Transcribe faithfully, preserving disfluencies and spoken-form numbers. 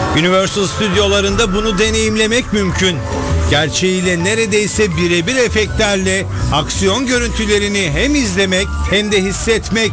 Universal stüdyolarında bunu deneyimlemek mümkün. Gerçeğiyle neredeyse birebir efektlerle aksiyon görüntülerini hem izlemek hem de hissetmek